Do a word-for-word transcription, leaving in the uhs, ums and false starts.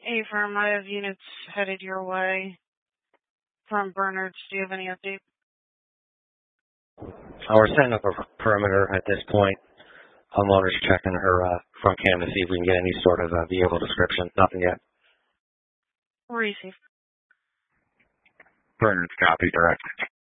Affirm, I have units headed your way from Bernards. Do you have any update? Uh, we're setting up a perimeter at this point. Homeowner's checking her uh, front cam to see if we can get any sort of uh, vehicle description. Nothing yet. Receive. Bernards, copy, direct.